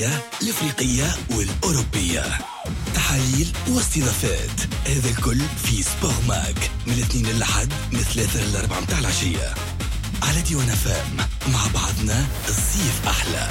الإفريقية والأوروبية، تحاليل واستضافات، هذا الكل في سبور ماك من الاثنين للحد من 3 ل 4 متاع العشية على ديوان فام. مع بعضنا الصيف أحلى.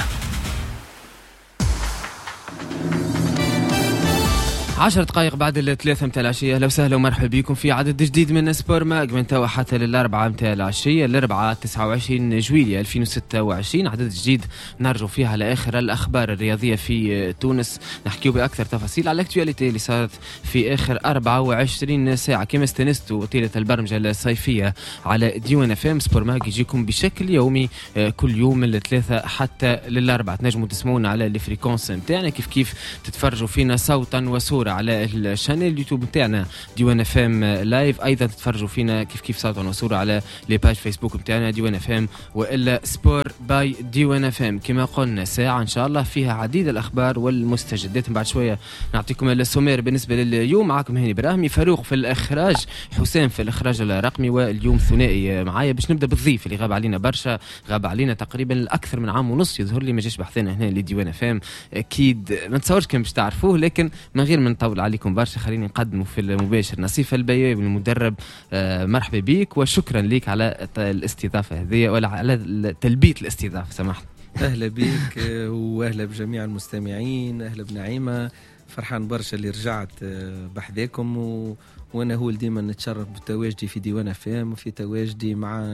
10 دقائق بعد 3 متاع العشية. أهلا وسهلا ومرحبا بكم في عدد جديد من سبور ماج من توا حتى ل4 متاع العشية. الأربعاء 29 جويلية 2026، عدد جديد نرجو فيه على آخر الأخبار الرياضية في تونس، نحكيو بأكثر تفاصيل على الاكتواليتي اللي صارت في آخر 24 ساعة. كما استنستوا طيلة البرمجة الصيفية على ديوان فام، سبور ماج يجيكم بشكل يومي كل يوم من 3 حتى ل4. تنجموا تسمعونا على الفريكونس متاعنا، كيف تتفرجوا فينا صوتا وصورة على الشانل اليوتيوب نتاعنا ديوان فام لايف. ايضا تتفرجوا فينا كيف صوتا وصوره على لي باج فيسبوك نتاعنا ديوان فام والا سبور باي ديوان فام. كما قلنا ساعه ان شاء الله فيها عديد الاخبار والمستجدات. بعد شويه نعطيكم السومير بالنسبه لليوم. معكم هاني براهمي، فاروق في الاخراج، حسام في الاخراج الرقمي، واليوم ثنائي معايا باش نبدا بالضيف اللي غاب علينا برشا، غاب علينا تقريبا اكثر من عام ونص يظهر لي، ما جاش بحثنا هنا لديوان فام. اكيد ما نتصورش كان باش تعرفوه، لكن من غير من نطول عليكم برشا خليني نقدمه في المباشر نصيف البياوي المدرب. مرحبا بيك وشكرا لك على الاستضافه هذه ولا على تلبيه الاستضافه، سمحت. اهلا بيك واهلا بجميع المستمعين. اهلا بنعيمه، فرحان برشا اللي رجعت بحذاكم وانا هو ديما نتشرف بتواجدي في ديوان فام وفي تواجدي مع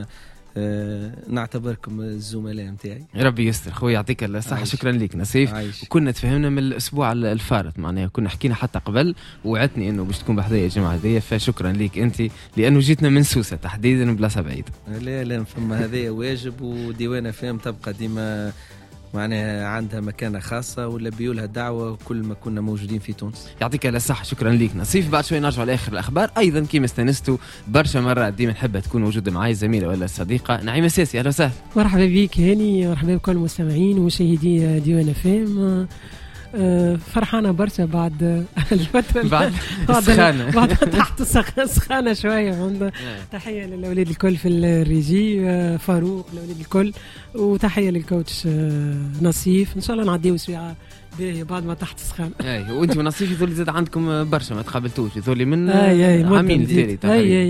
نعتبركم الزملاء متاعي. ربي يستر خويا، يعطيك الصحة. شكرا لك نصيف. وكنا تفهمنا من الأسبوع الفارط، معناها كنا حكينا حتى قبل وعدتني إنه باش تكون بحذايا الجمعة هذيا، فشكرا لك أنت لأنه جيتنا من سوسة تحديدا بلاصة بعيدة. لا فما هذايا واجب، وديوان فام تبقى ديما معناها عندها مكانة خاصة ولا بيولها دعوة كل ما كنا موجودين في تونس. يعطيك الصحة. شكرا ليك نصيف. بعد شوي نرجع لآخر الأخبار. أيضا كيما استنستوا برشا مرة ديما نحب تكون موجودة معي الزميلة ولا الصديقة نعيمة ساسي. أهلا وسهلا. مرحبا بك هاني، مرحبا بكل المستمعين ومشاهدي ديوان فام. فرحانة برشا بعد الفترة بعد تحت سخانة شوية. تحية للأولاد الكل في الريجي، فاروق الأولاد الكل، وتحية للكوتش نصيف. إن شاء الله نعديو سويعة بعد ما تحت سخان. اي وانت ونصيف يذولي زاد عندكم برشا ما تقابلتوش، يذولي من عامين التالي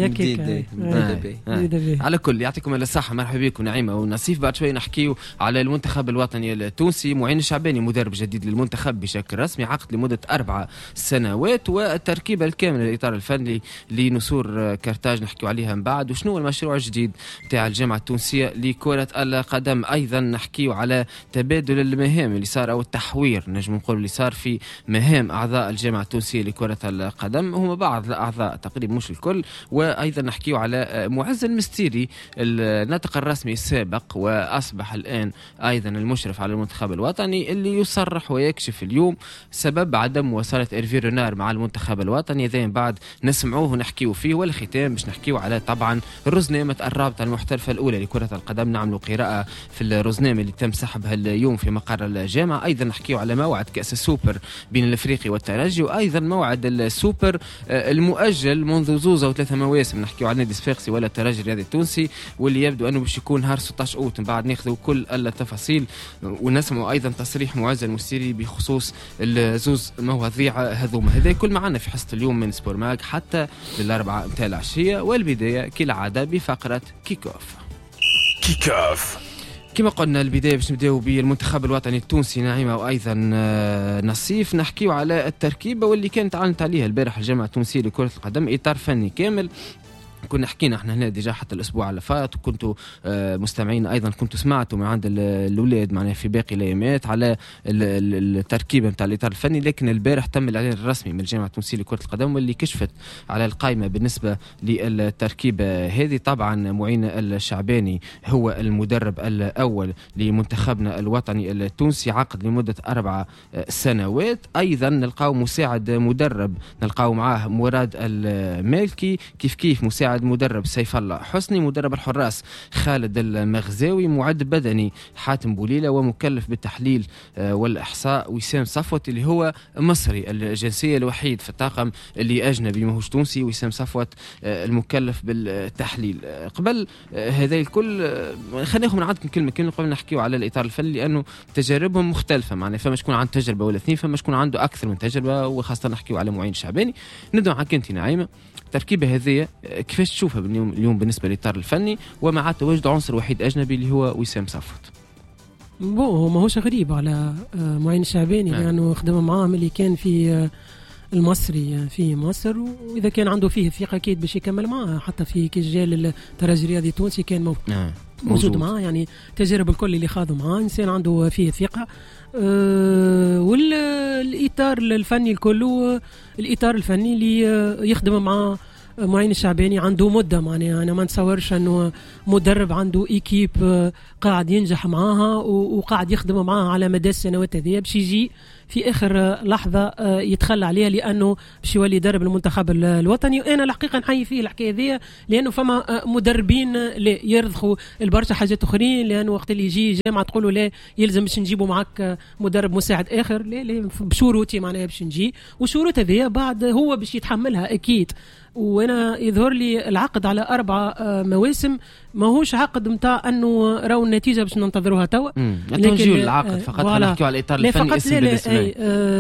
على كل. يعطيكم الصحة. مرحبا بكم نعيمة ونصيف. بعد شوي نحكيو على المنتخب الوطني التونسي. معين الشعباني مدرب جديد للمنتخب بشكل رسمي، عقد لمدة 4 سنوات، والتركيبة الكاملة للإطار الفني لنسور كارتاج نحكيو عليها من بعد، وشنو المشروع الجديد تاع الجامعة التونسية لكرة القدم. أيضا نحكيو على تبادل المهام اللي صار أو التحوير نجم نقول اللي صار في مهام أعضاء الجامعة التونسية لكرة القدم، هم بعض الأعضاء تقريبا مش الكل. وأيضا نحكيو على معز المستيري الناطق الرسمي السابق وأصبح الآن أيضا المشرف على المنتخب الوطني، اللي يصرح ويكشف اليوم سبب عدم مواصلة إرفي رونار مع المنتخب الوطني. إذن بعد نسمعوه ونحكيو فيه. والختام باش نحكيو على طبعا الرزنامة الرابطة المحترفة الأولى لكرة القدم، نعملوا قراءة في الرزنامة اللي تم سحبها اليوم في مقر الجامعة. أيضا نحكيو على موعد كأس السوبر بين الافريقي والترجي، وايضا موعد السوبر المؤجل منذ 2 أو 3 مواسم. نحكيو على نادي صفاقسي ولا الترجي الرياضي التونسي، واللي يبدو انه باش يكون نهار 16 أوت. من بعد ناخذوا كل التفاصيل ونسمعوا ايضا تصريح معز المستيري بخصوص الزوز مواضيع هذوما. هذا كل معنا في حصة اليوم من سبور ماج حتى ل4 متاع العشية. والبداية كالعادة بفقرة كيك اوف. كما قلنا البداية باش نبداو بالمنتخب الوطني التونسي نعيمة وأيضا نصيف. نحكيو على التركيبة واللي كانت أعلنت عليها البارح الجامعة التونسية لكرة القدم، إطار فني كامل. كنا حكينا احنا هنا ديجا حتى الاسبوع اللي فات، وكنتوا مستمعين ايضا كنتوا سمعتوا من عند الاولاد معناها في باقي الايامات على التركيبه نتاع الاطار الفني. لكن البارح تم الاعلان الرسمي من الجامعه التونسيه لكره القدم واللي كشفت على القائمه بالنسبه للتركيبه هذه. طبعا معين الشعباني هو المدرب الاول لمنتخبنا الوطني التونسي، عقد لمده 4 سنوات. ايضا نلقاو مساعد مدرب نلقاو معاه مراد المالكي، كيف مساعد مساعد مدرب سيف الله حسني، مدرب الحراس خالد المغزاوي، معد بدني حاتم بوليلة، ومكلف بالتحليل والإحصاء وسام صفوت اللي هو مصري الجنسية الوحيد في الطاقم اللي أجنبي ماهوش تونسي، وسام صفوت المكلف بالتحليل. قبل هذا الكل خلينا ناخذ من عندكم كلمة قبل نحكيو على الإطار الفني، لأنه تجاربهم مختلفة، معناها فما شكون عنده تجربة ولا اثنين، فما شكون عنده أكثر من تجربة، وخاصة نحكيو على معين الشعباني. نبدأ معك أنت نعيمة، التركيبة هذه كيفاش تشوفها اليوم بالنسبة للإطار الفني ومع تواجد عنصر وحيد أجنبي اللي هو وسام صفوت؟ هو ماهوش غريب على معين الشعباني لأنه خدم معاه اللي كان في المصري في مصر، وإذا كان عنده فيه ثقة أكيد باش يكمل معاه، حتى في كجال الترجي الرياضي التونسي كان موجود معاه، يعني تجارب الكل اللي خاضوا معاه إنسان عنده فيه ثقة. والإطار الفني الكل الإطار الفني اللي يخدم مع معين الشعباني عنده مدة، معناها أنا ما نتصورش أنه مدرب عنده إيكيب قاعد ينجح معاها وقاعد يخدم معاها على مدى السنوات هذه باش يجي في آخر لحظة يتخلى عليها لأنه باش يولي يدرب المنتخب الوطني. وأنا الحقيقة نحيي فيه الحكاية هذه، لأنه فما مدربين لا يرضخوا البرشا حاجات أخرين، لأنه وقت اللي يجي جامعة تقولوا لا يلزم باش نجيبوا معك مدرب مساعد آخر، لا بشروطي معناها باش نجي، وشروط هذه بعد هو باش يتحملها أكيد. وانا يظهر لي العقد على 4 مواسم ماهوش عقد متاع انه راهو النتيجه باش ننتظروها توا، لكن نجيو العقد فقط نحكيو على الاطار الفني اسم بالاسم.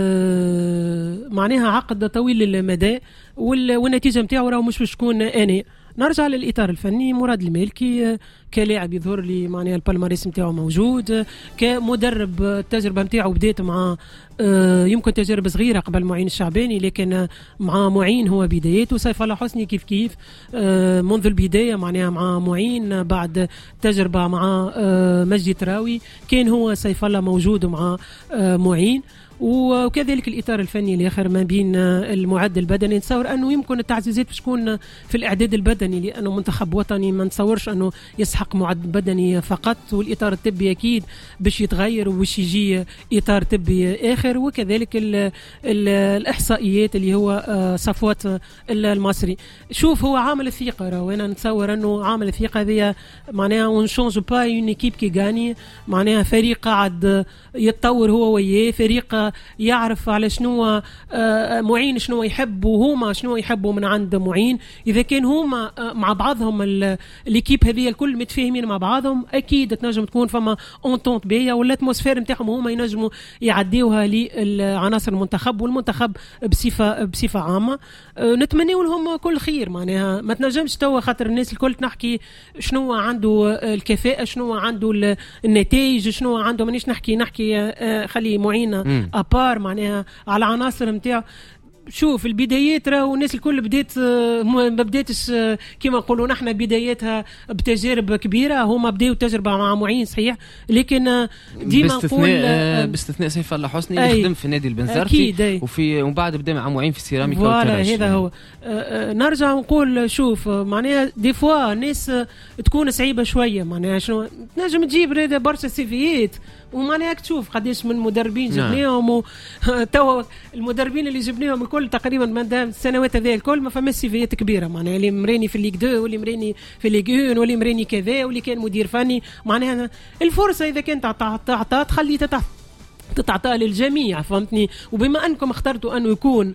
معناها عقد طويل المدى والنتيجه نتاعو راهو مش باش تكون اني. نرجع للإطار الفني، مراد المالكي كلاعب يظهر لي معناها البالماريس نتاعو موجود، كمدرب التجربة نتاعو بدات مع يمكن تجربة صغيرة قبل معين الشعباني، لكن مع معين هو بدايته. سيف الله حسني كيف منذ البداية معناها مع معين، بعد تجربة مع مجدي تراوي كان هو سيف الله موجود مع معين. وكذلك الإطار الفني الآخر ما بين المعد البدني، نتصور أنه يمكن التعزيزات باش تكون في الإعداد البدني، لأنه منتخب وطني ما نتصورش أنه يسحق معد بدني فقط، والإطار الطبي أكيد باش يتغير وباش يجي إطار طبي آخر، وكذلك الإحصائيات اللي هو صفوات المصري. شوف هو عامل الثقة، وأنا نتصور أنه عامل الثقة هذه معناها ونشونج با اون ايكيب كي غاني، معناها فريق قاعد يتطور هو وياه، فريق يعرف على شنو معين شنو يحب وهما شنو يحبوا من عند معين. إذا كان هما مع بعضهم الكيب هذه الكل متفاهمين مع بعضهم، أكيد تنجم تكون فما أونتونت بيا، ولا الاتموسفير نتاعهم هما ينجموا يعديوها لعناصر المنتخب والمنتخب بصفة عامة. نتمنوا لهم كل خير، معناها ما تنجمش توا خاطر الناس الكل نحكي شنو عنده الكفاءة، شنو عنده النتائج، شنو عنده، مانيش نحكي خلي معين أبار معناها على عناصر متاع. شوف البدايات راهو الناس الكل ما بداتش كما نقولوا نحن بداياتها بتجارب كبيره، هما بداوا تجربه مع معين صحيح، لكن ديما نقول باستثناء سيف الله حسني اللي خدم في نادي البنزرتي ومن بعد بدا مع معين في سيراميكا والترجي. هذا هو. نرجع نقول شوف معناها دي فوا الناس تكون صعيبه شويه، معناها شنو تنجم تجيب برشا سيفيات ومعناها تشوف قديش من مدربين جبناهم توا المدربين اللي جبناهم الكل تقريبا من السنوات هذه الكل ما فما سيفيات كبيره، معناها اللي مريني في الليغ 2 واللي مريني في الليغ 1 واللي مريني كذا واللي كان مدير فني. معناها الفرصه اذا كانت تعطى تخلي تتعطى للجميع، فهمتني؟ وبما انكم اخترتوا انه يكون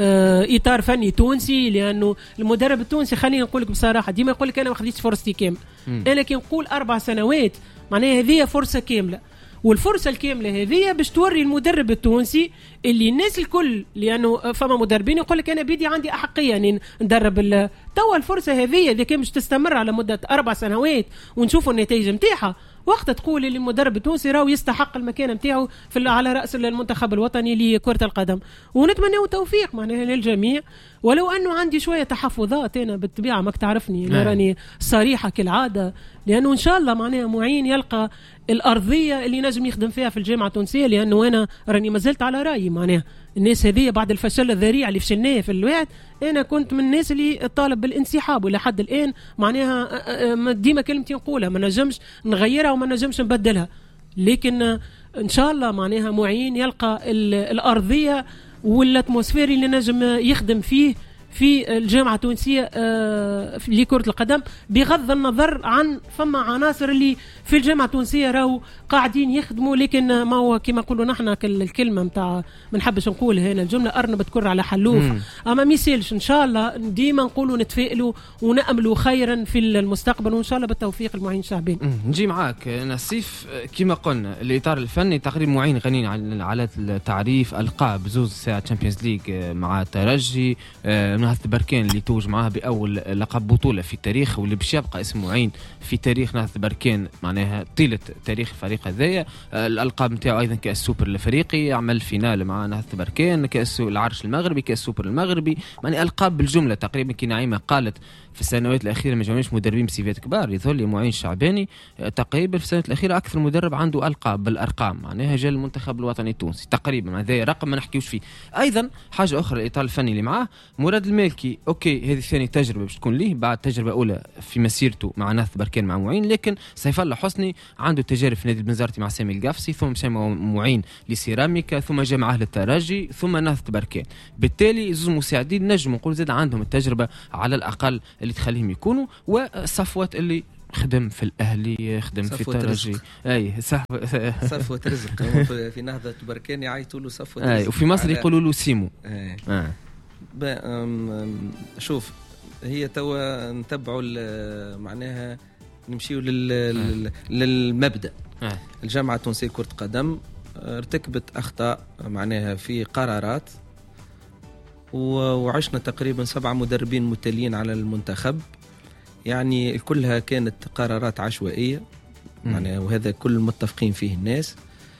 اطار فني تونسي، لانه المدرب التونسي خلينا نقول لك بصراحه ديما يقول لك انا ما خديتش فرصتي كامله، انا كي نقول 4 سنوات معناها هذه فرصه كامله، والفرصة الكاملة هذه باش توري المدرب التونسي اللي الناس الكل، لأنه فما مدربين يقول لك أنا بيدي عندي أحقية يعني ندرب توا الفرصة هذه إذا كان باش تستمر على مدة 4 سنوات ونشوفوا النتائج متاعها، وقت تقول اللي المدرب التونسي راهو يستحق المكان نتاعو على رأس المنتخب الوطني لكرة القدم، ونتمنى توفيق معناها للجميع. ولو أنه عندي شوية تحفظات أنا بالطبيعة ما تعرفني راني صريحة كالعادة، لأنه إن شاء الله معناها معين يلقى الأرضية اللي نجم يخدم فيها في الجامعة التونسية، لأنه أنا راني ما زلت على رأيي معناها الناس هذه بعد الفشل الذريع اللي فشلناه في الوقت، أنا كنت من الناس اللي طالب بالانسحاب، وإلى حد الآن معناها ديما كلمتي نقولها ما نجمش نغيرها وما نجمش نبدلها، لكن إن شاء الله معناها معين يلقى الأرضية والاتموسفير اللي نجم يخدم فيه في الجامعة التونسية لكرة القدم، بغض النظر عن فما عناصر اللي في الجامعة التونسية راهو قاعدين يخدموا، لكن ما هو كما نقولوا نحن الكلمة متاع ما نحبش نقول هنا الجملة أرنب تكر على حلوف. أما ميسالش إن شاء الله ديما نقولوا نتفائلوا ونأملوا خيرا في المستقبل، وإن شاء الله بالتوفيق المعين الشعبي. نجي معاك نسيف، كما قلنا الإطار الفني تقريبا معين غنيين على التعريف، ألقاب زوز ساعة تشامبيونز ليج مع الترجي، نهضة بركان اللي توج معها بأول لقب بطولة في التاريخ، واللي باش يبقى اسم معين في تاريخ نهضة بركان معناها طيلة تاريخ الفريق هذايا. الألقاب نتاعو أيضا كأس السوبر الأفريقي، عمل فينال مع نهضة بركان، كأس العرش المغربي، كأس السوبر المغربي، يعني ألقاب بالجملة تقريبا. كي نعيمة قالت في السنوات الأخيرة ما جاوناش مدربين بسيفات كبار، يظل لي معين الشعباني تقريبا في السنوات الأخيرة أكثر مدرب عنده ألقاب بالأرقام، معناها جاء المنتخب الوطني التونسي تقريبا، هذا رقم ما نحكيوش فيه. أيضا حاجة أخرى الإطار الفني اللي معاه مراد المالكي، أوكي هذه ثاني تجربة باش تكون ليه بعد تجربة أولى في مسيرته مع نهضة بركان مع معين، لكن سيف الله حسني عنده تجارب في نادي البنزرتي مع سامي القافسي، ثم مشى معين لسيراميكا، ثم جاء معاه للترجي، ثم نهضة بركان. بالتالي زوج مساعدين نجم نقول زاد عندهم التجربة على الأقل اللي تخليهم يكونوا، وصفوت اللي خدم في الأهلي، خدم في الترجي، أي صفوة رزق. في نهضة بركان يعيطوا له صفوة رزق، وفي مصر يقولوا له سيمو. شوف هي توا نتبعوا معناها نمشيوا للمبدأ. الجامعة التونسية كرة قدم ارتكبت أخطاء معناها في قرارات، وعشنا تقريبا 7 مدربين متليين على المنتخب، يعني كلها كانت قرارات عشوائية معناها، وهذا كل متفقين فيه الناس.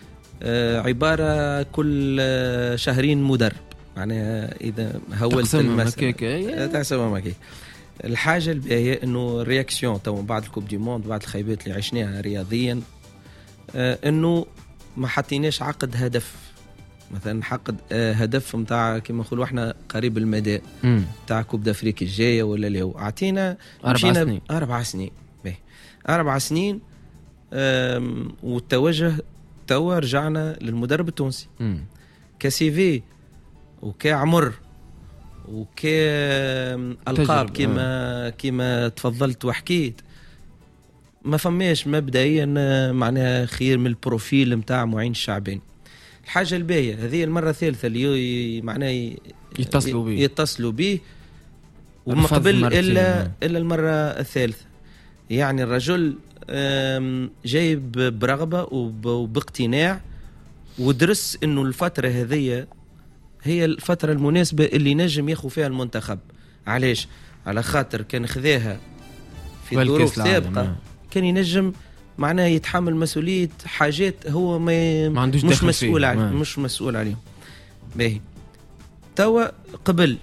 عبارة كل شهرين مدرب، معناها إذا هولت المسألة تحسبها مكيك. الحاجة الباهية إنه الرياكسيون تو بعد الكوب دي موند، بعد الخيبات اللي عشناها رياضيا، إنه ما حطيناش عقد هدف، مثلا حقد هدف متاع كما نقولوا احنا قريب المدى تاع كوب دافريقيا الجايه ولا اللي هو اعطينا 4 سنين 4 سنين والتوجه توا رجعنا للمدرب التونسي كسيفي وكعمر وكألقاب كما تفضلت وحكيت. ما فماش مبدئيا معناها خير من البروفيل متاع معين الشعباني. الحاجة الباهية هذه المرة الثالثة اللي معناه يتصلوا به وما قبل إلا المرة الثالثة، يعني الرجل جايب برغبة وباقتناع ودرس إنه الفترة هذه هي الفترة المناسبة اللي نجم ياخو فيها المنتخب. علاش؟ على خاطر كان خذاها في ظروف سابقة كان ينجم معناه يتحمل مسؤولية حاجات هو مش مسؤول عليه، مش مسؤول عليهم. باهي توا قبل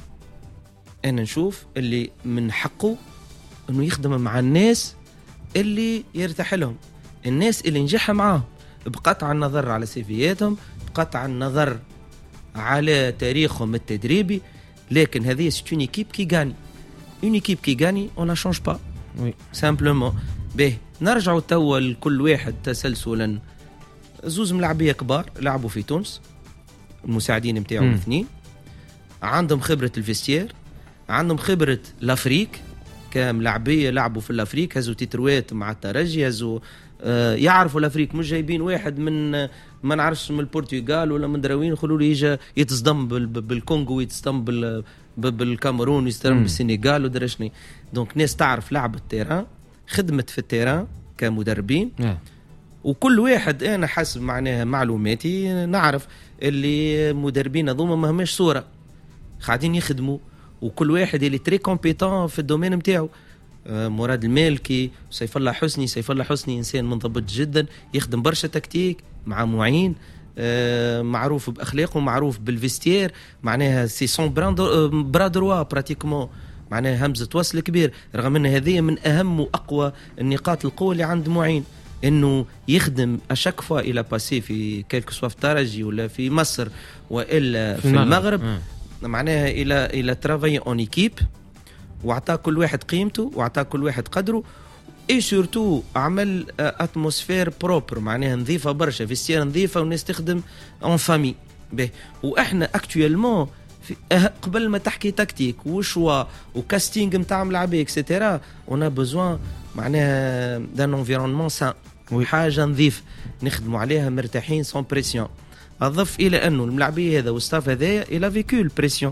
أنا نشوف اللي من حقه إنه يخدم مع الناس اللي يرتاح لهم، الناس اللي نجح معاهم بقطع النظر على سيفياتهم، بقطع النظر على تاريخهم التدريبي، لكن هذه سيتون ايكيب كي غاني، اون ايكيب كي غاني اون لا شونج با سامبلومون. باهي نرجعوا توا لكل واحد تسلسلا. زوز ملاعبيه كبار لعبوا في تونس، المساعدين نتاعهم 2 عندهم خبره الفيستير، عندهم خبره الافريك كملاعبيه لعبوا في الافريك، هزوا تيتروات مع الترجي، هزوا يعرفوا الافريك، مش جايبين واحد من ما نعرفش من البرتغال ولا من دراوين يقولوا له يجي يتصدم بالكونغو، يتصدم بالكاميرون، يتصدم بالسنغال ودرشني. دونك ناس تعرف لعب التيران، خدمت في التيران كمدربين. وكل واحد انا حسب معناها معلوماتي نعرف اللي مدربين هذوما ما هماش صوره، قاعدين يخدموا، وكل واحد اللي تري كومبيتون في الدومين نتاعو. مراد المالكي، سيف الله حسني. سيف الله حسني انسان منضبط جدا، يخدم برشا تكتيك مع معين، معروف باخلاقه، معروف بالفيستير، معناها سي سون برا دروا براتيكمون، معناها همزه وصل كبير. رغم ان هذه من اهم واقوى النقاط القوه اللي عند معين، انه يخدم اشاك فوا الى باسي في كيلكو سوا في الترجي ولا في مصر والا في المغرب، معناها الى ترافاي اون ايكيب، واعطى كل واحد قيمته واعطى كل واحد قدره، اي سورتو عمل اتموسفير بروبر، معناها نظيفه برشا، في السير نظيفه، والناس تخدم اون فامي. واحنا اكتويلمون قبل ما تحكي تكتيك وشوا وكاستينغ نتاع ملاعبيه اكسيتيرا اون بوزوان معناها دان انفيرونمون سان حاجه نظيف نخدموا عليها مرتاحين سون بريسيون. اضف الى انه الملاعبيه هذا والستاف هذايا الى فيكو البريسيون،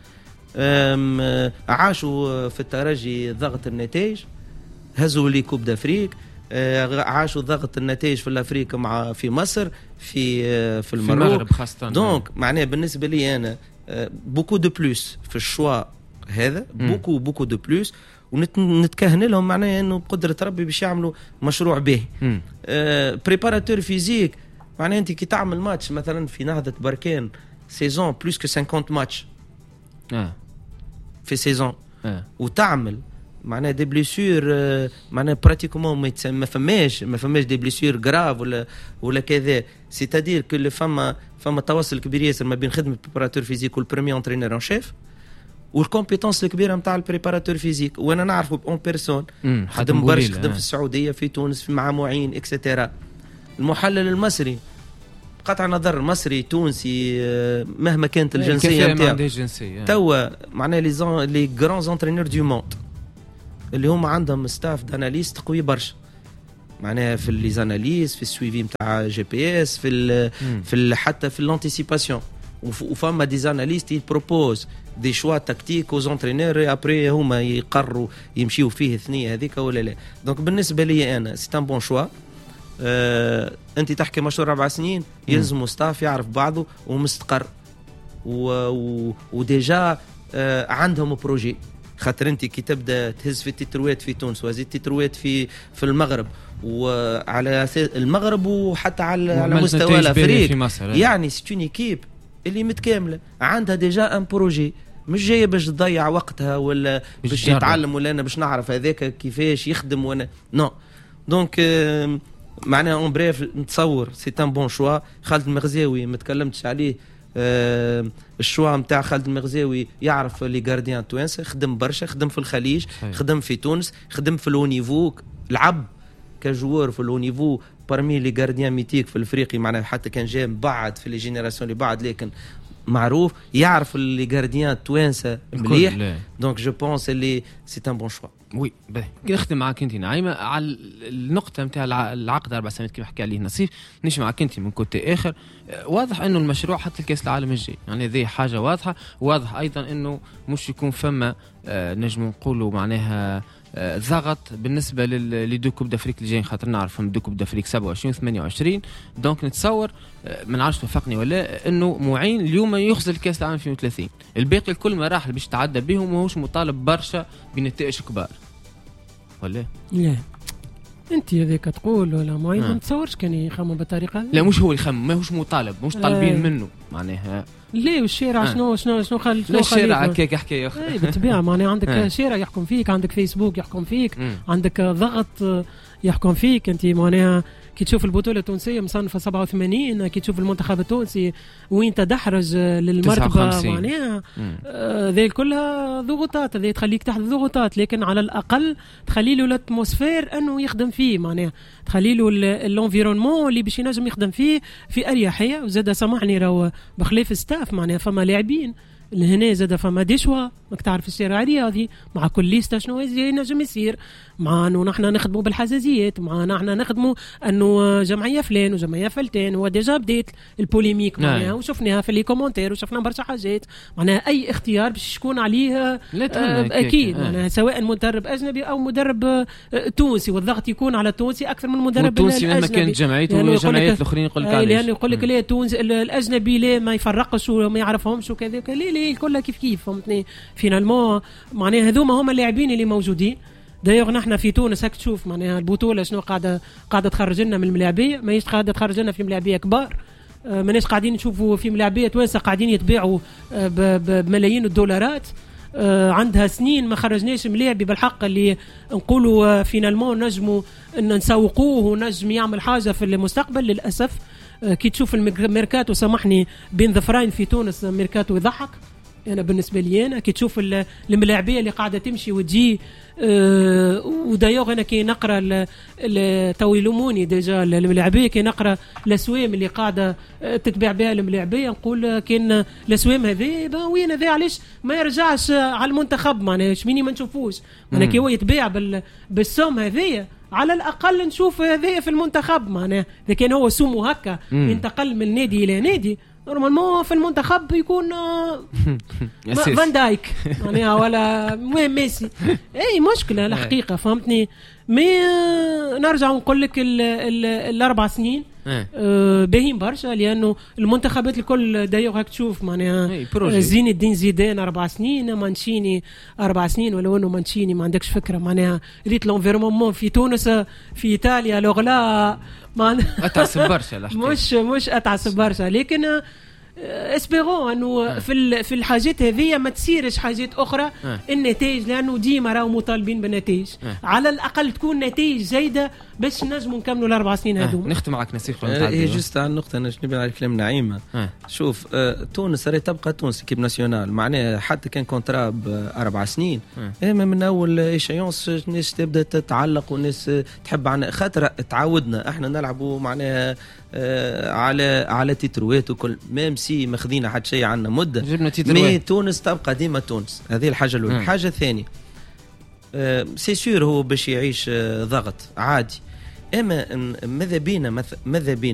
عاشوا في الترجي ضغط النتائج، هزوا لي كوب دافريك، عاشوا ضغط النتائج في الافريقيا مع في مصر في المغرب خاصه. دونك معناها بالنسبه لي انا بوكو دو بلوس في الشوا هذا، بوكو دو بلوس، ونتكهن لهم معناها انه بقدره ربي باش يعملوا مشروع باهي. بريباراتور فيزيك معناها انت كي تعمل ماتش مثلا في نهضه بركان سيزون بلوس كو 50 ماتش في سيزون وتعمل معناها دي بليسيور معناها براتيكومون ما فماش دي بليسيور غراف ولا كذا، سيتادير كو فما تواصل كبير ياسر ما بين خدمه البريباراتور فيزيك والبريمير انترينور ان شيف والكومبيتونس الكبيره نتاع البريباراتور فيزيك. وانا نعرفه اون بيرسون، خدم برشا، خدم في السعوديه في تونس في مع معين اكسترا. المحلل المصري قطع نظر مصري تونسي مهما كانت الجنسيه نتاعو توا معناها لي غران انترينور دو موند اللي هم عندهم ستاف داناليست قوي برشا معناها في لي زاناليز في السويفي نتاع جي بي اس في حتى في الانتيسيباسيون وفما دي زاناليست يبروبوز دي شوا تكتيك اوز انترينور ابري هما يقرروا يمشيوا فيه الثنيه هذيك ولا لا. دونك بالنسبه لي انا سي ان بون شوا. انت تحكي مشروع 4 سنين يلزموا ستاف يعرف بعضه ومستقر وديجا عندهم بروجي، خاطر انت كي تبدا تهز في التتروات في تونس وزيد التتروات في المغرب وعلى المغرب وحتى على مستوى الافريق يعني سيتون ايكيب اللي متكامله عندها ديجا ان بروجي، مش جايه باش تضيع وقتها ولا باش يتعلم ولا انا باش نعرف هذاك كيفاش يخدم وانا نو. دونك معناها اون بريف نتصور سي ان بون شوا. خالد المغزاوي ما تكلمتش عليه، الشوا نتاع خالد المغزاوي يعرف لي غارديان توانسه، خدم برشا، خدم في الخليج، خدم في تونس، خدم في لو نيفو، لعب كجوار في لو نيفو بارمي لي غارديان ميتيك في الافريقي معناها حتى كان جاي بعد في لي جينيراسيون اللي بعد لكن معروف يعرف لي غارديان توانسه مليح. دونك جو بونس اللي سي ان بون شوا. وي باهي نختم معك انت نعيمه على النقطه نتاع العقد 4 سنوات كيف حكى عليه نصيف. نمشي معك انت من كوتي اخر. واضح انه المشروع حتى الكاس العالم الجاي يعني ذي حاجه واضحه. واضح ايضا انه مش يكون فما نجم نقولوا معناها ضغط بالنسبه لدو كوب دافريك اللي جايين، خاطر نعرفهم دو كوب دافريك 27 28. دونك نتصور ما نعرفش توافقني ولا انه معين اليوم يخزل الكاس العالم 2030. الباقي الكل مراحل باش تعدى بهم وماهوش مطالب برشا بنتائج كبار ولا لا؟ انت هذاك تقول ولا معين ما نتصورش كان يخمم بالطريقه. لا مش هو يخمم، ماهوش مطالب، مش طالبين منه معناها. ليه والشارع شنو خلي الشارع هكاك حكايه اخرى. اي بالطبيعه معناها عندك شارع يحكم فيك، عندك فيسبوك يحكم فيك، عندك ضغط يحكم فيك. انت معناها كي تشوف البطوله التونسيه مصنفه 87، كي تشوف المنتخب التونسي وين تدحرج للمرتبه معناها ذي كلها ضغوطات، ذي تخليك تحت ضغوطات، لكن على الاقل تخلي له الاتموسفير انه يخدم فيه معناها، تخلي له الانفيرونمون اللي باش ينجم يخدم فيه في اريحيه. وزاد سامحني راهو بخلاف ستاف معناها فما لاعبين لهنا زاد فما ديشوا ماك تعرف الشارع الرياضي مع كل ليستا شنو ينجم يصير، مع انه نحن نخدموا بالحساسيات، مع نحن نخدموا انه جمعيه فلان وجمعيه فلتان وديجا بديت البوليميك معناها وشفناها في لي كومونتير وشفنا برشا حاجات معناها اي اختيار باش يكون عليه اكيد معناها سواء مدرب اجنبي او مدرب تونسي، والضغط يكون على التونسي اكثر من المدرب الاجنبي. مهما كانت جمعيته والجمعيات الاخرين يقول لك يعني يقول لك لا تونس الاجنبي لا ما يفرقش وما يعرفهمش وكذا ليه كلها كيف فهمتني. فينالمون معناها هذوما هما اللاعبين اللي موجودين. دايوغ نحن في تونس هاك تشوف معناها البطوله شنو قاعده تخرج لنا من الملاعبيه، ماهيش قاعده تخرج لنا في ملاعبيه كبار، ماناش قاعدين نشوفوا في ملاعبيه توانسه قاعدين يتباعوا بملايين الدولارات. عندها سنين ما خرجناش ملاعبي بالحق اللي نقولوا فينالمون نجموا ان نسوقوه ونجم يعمل حاجه في المستقبل. للاسف كي تشوف الميركاتو سامحني بين ظفرين في تونس ميركاتو يضحك انا بالنسبه لي انا كي تشوف الملاعبيه اللي قاعده تمشي وتجي ودايوغ انا كي نقرا تويلوموني ديجا الملاعبيه كي نقرا الاسوام اللي قاعده تتبع بها الملاعبيه نقول كان الاسوام هذه وين هذا علاش ما يرجعش على المنتخب معناها شميني ما نشوفوش معناها كي هو يتباع بالسوم هذه على الاقل نشوف هذه في المنتخب معناها اذا كان هو سومو هكا ينتقل من نادي الى نادي نورمالمون في المنتخب يكون فان دايك معناها ولا ميسي اي مشكله الحقيقه فهمتني مي نرجع ونقول لك الاربع سنين باهين برشا لانه المنتخبات الكل دايوغ هاك تشوف معناها زين الدين زيدان 4 سنين مانشيني 4 سنين ولو انه مانشيني ما عندكش فكره معناها ريت لونفيرمون في تونس في ايطاليا لوغلا اتعصب برشا مش اتعصب برشا لكن اسبيرون انه في الحاجات هذه ما تصيرش حاجات اخرى النتائج لانه ديما راهو مطالبين بالنتائج على الاقل تكون نتائج جيده باش نجموا نكملوا الاربع سنين هذوما. نختم معك نسيف هي جست على النقطه انا نبي على كلام نعيمه. شوف تونس راهي تبقى تونس كيب ناسيونال معناها حتى كان كونترا ب4 سنين اما من اول ايشيونس الناس تبدا تتعلق والناس تحب عنا خاطر تعودنا احنا نلعبوا معناها على تيتروات وكل ميم سي ماخذين حد شيء عنا مده مي تونس تبقى ديما تونس. هذه الحاجه الاولى. الحاجه الثانيه سي سور هو باش يعيش ضغط عادي اما ماذا بينا